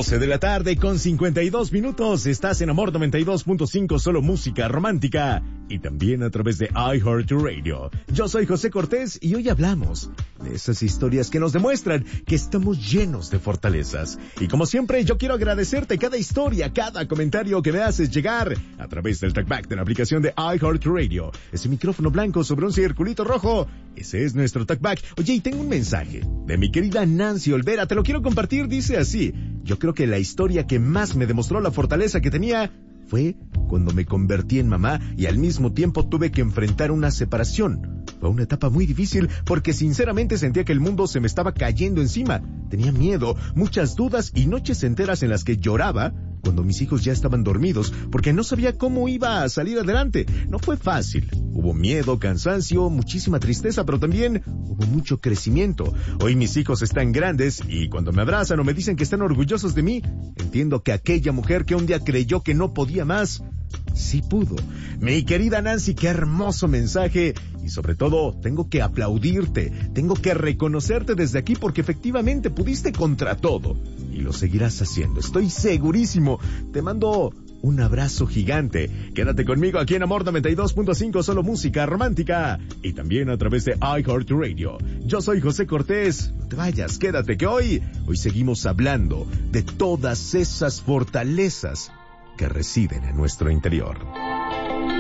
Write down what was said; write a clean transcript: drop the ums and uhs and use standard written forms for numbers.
12 de la tarde con 52 minutos. Estás en Amor 92.5, solo música romántica. Y también a través de iHeartRadio. Yo soy José Cortés y hoy hablamos de esas historias que nos demuestran que estamos llenos de fortalezas. Y como siempre, yo quiero agradecerte cada historia, cada comentario que me haces llegar a través del TalkBack de la aplicación de iHeartRadio. Ese micrófono blanco sobre un circulito rojo, ese es nuestro TalkBack. Oye, y tengo un mensaje de mi querida Nancy Olvera. Te lo quiero compartir, dice así: yo creo que la historia que más me demostró la fortaleza que tenía fue cuando me convertí en mamá y al mismo tiempo tuve que enfrentar una separación. Fue una etapa muy difícil porque sinceramente sentía que el mundo se me estaba cayendo encima. Tenía miedo, muchas dudas y noches enteras en las que lloraba cuando mis hijos ya estaban dormidos porque no sabía cómo iba a salir adelante. No fue fácil. Hubo miedo, cansancio, muchísima tristeza, pero también hubo mucho crecimiento. Hoy mis hijos están grandes y cuando me abrazan o me dicen que están orgullosos de mí, entiendo que aquella mujer que un día creyó que no podía más, sí pudo. Mi querida Nancy, qué hermoso mensaje. Y sobre todo, tengo que aplaudirte, tengo que reconocerte desde aquí porque efectivamente pudiste contra todo. Y lo seguirás haciendo, estoy segurísimo. Te mando un abrazo gigante. Quédate conmigo aquí en Amor 92.5, solo música romántica. Y también a través de iHeartRadio. Yo soy José Cortés. No te vayas, quédate que hoy seguimos hablando de todas esas fortalezas que residen en nuestro interior.